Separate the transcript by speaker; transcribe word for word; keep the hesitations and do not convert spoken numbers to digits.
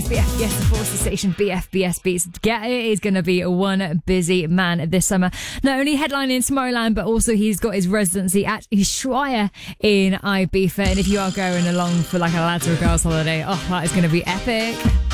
Speaker 1: is B F B S, the Forces Station, B F B S Beats. Get it, is going to be one busy man this summer. Not only headlining Tomorrowland, but also he's got his residency at Ushuaia in Ibiza. And if you are going along for like a lads or a girls holiday, oh, that is going to be epic.